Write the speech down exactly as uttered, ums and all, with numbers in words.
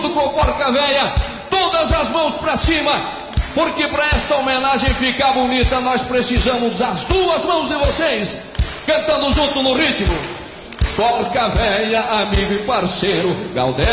junto com o Porca Véia, todas as mãos pra cima, porque para esta homenagem ficar bonita, nós precisamos das duas mãos de vocês, cantando junto no ritmo. Porca Véia, amigo e parceiro, Galdério.